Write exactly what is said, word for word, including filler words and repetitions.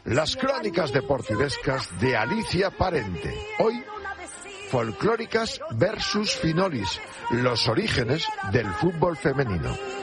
Las crónicas deportivescas de Alicia Parente. Hoy, folclóricas versus finolis, los orígenes del fútbol femenino.